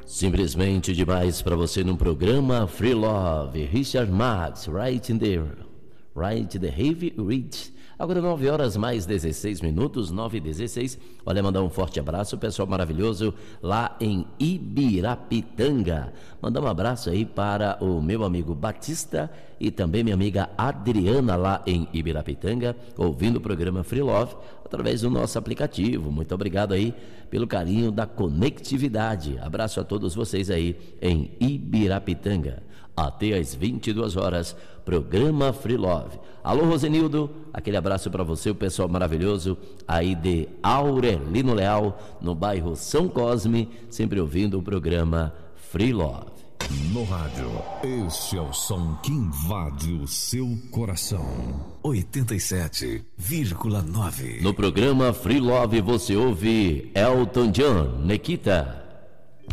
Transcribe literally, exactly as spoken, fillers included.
Simplesmente demais para você num programa Free Love. Richard Marx, right in there, right the heavy reach. Agora nove horas mais dezesseis minutos, nove e dezesseis. Olha, mandar um forte abraço, pessoal maravilhoso lá em Ibirapitanga. Mandar um abraço aí para o meu amigo Batista e também minha amiga Adriana lá em Ibirapitanga, ouvindo o programa Free Love através do nosso aplicativo. Muito obrigado aí pelo carinho da conectividade. Abraço a todos vocês aí em Ibirapitanga. Até às vinte e duas horas, programa Free Love. Alô, Rosenildo, aquele abraço para você, o pessoal maravilhoso aí de Aurelino Leal, no bairro São Cosme, sempre ouvindo o programa Free Love. No rádio, este é o som que invade o seu coração. oitenta e sete vírgula nove. No programa Free Love você ouve Elton John, Nikita.